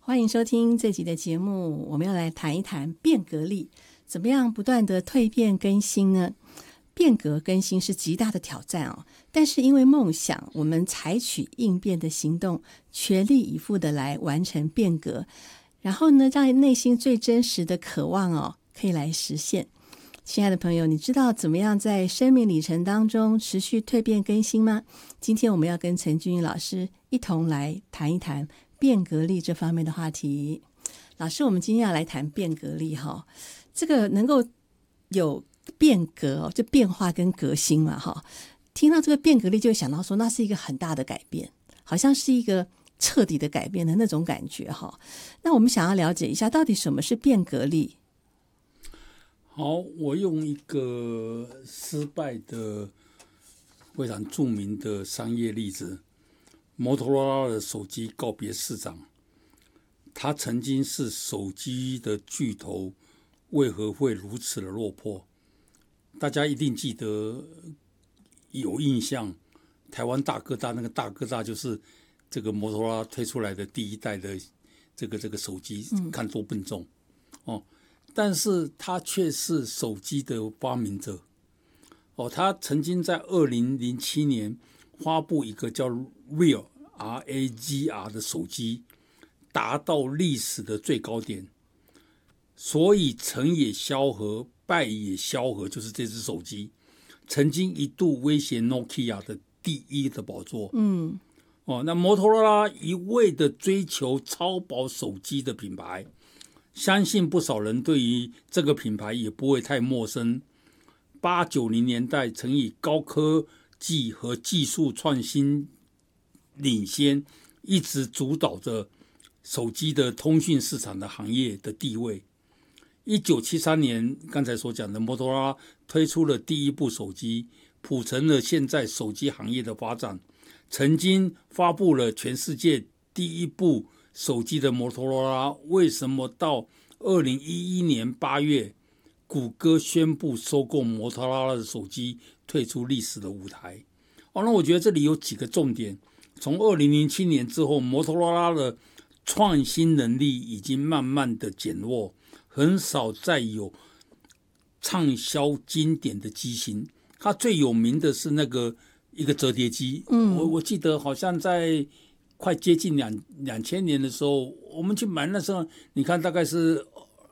欢迎收听这集的节目，我们要来谈一谈变革力，怎么样不断的蜕变更新呢？变革更新是极大的挑战哦，但是因为梦想，我们采取应变的行动，全力以赴的来完成变革，然后呢，让内心最真实的渴望可以来实现。亲爱的朋友，你知道怎么样在生命里程当中持续蜕变更新吗？今天我们要跟陈君怡老师一同来谈一谈变革力这方面的话题。老师，我们今天要来谈变革力这个能够有变革就变化跟革新嘛听到这个变革力就会想到说那是一个很大的改变，好像是一个彻底的改变的那种感觉那我们想要了解一下到底什么是变革力。 好，我用一个失败的非常著名的商业例子，摩托罗拉的手机告别市场。它曾经是手机的巨头，为何会如此的落魄？大家一定记得有印象，台湾大哥大，那个大哥大就是这个摩托罗拉推出来的第一代的这个手机，看多笨重但是他却是手机的发明者他曾经在2007年发布一个叫 RAGR 的手机，达到历史的最高点，所以成也萧何，败也萧何，就是这只手机曾经一度威胁 Nokia 的第一的宝座。那摩托罗拉一味的追求超薄手机的品牌，相信不少人对于这个品牌也不会太陌生。80-90年代曾以高科技和技术创新领先，一直主导着手机的通讯市场的行业的地位。1973年，刚才所讲的摩托罗拉推出了第一部手机，谱成了现在手机行业的发展。曾经发布了全世界第一部手机的摩托罗拉，为什么到2011年8月，谷歌宣布收购摩托罗拉的手机，退出历史的舞台？那我觉得这里有几个重点。从2007年之后，摩托罗拉的创新能力已经慢慢的减弱，很少再有畅销经典的机型。它最有名的是那个一个折叠机，我记得好像在快接近2000年的时候，我们去买那时候，你看大概是